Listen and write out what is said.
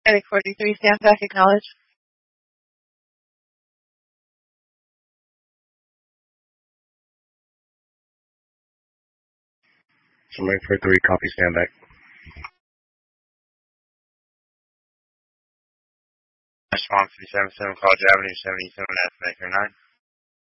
Attic 43, stand back, acknowledge. Summary 43, copy, stand back. Response 377, College Avenue, 77F, Maker 9.